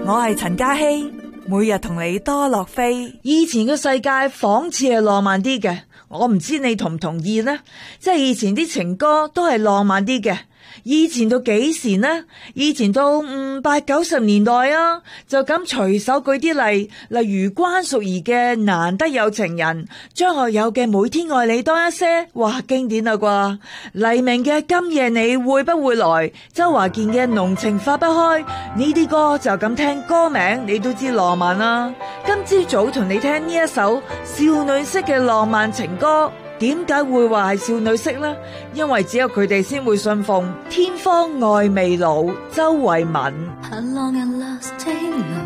我係陳嘉希，每日同你多樂飛。 以前嘅世界仿似係浪漫啲嘅，我唔知你同唔同意呢？即係以前啲情歌都係浪漫啲嘅。以前到幾時呢？以前到80-90年代啊，就咁隨手舉啲例如關淑怡嘅《難得有情人》，張學友嘅《每天愛你多一些》，哇，經典啦啩！黎明嘅《今夜你會不會來》，周華健嘅《濃情化不開》，呢啲歌就咁聽歌名你都知浪漫啦。今朝早同你聽呢一首少女式嘅浪漫情歌。點解會話係少女式呢？因為只有佢哋先會信奉天荒愛未老，周慧敏。 How long a lasting love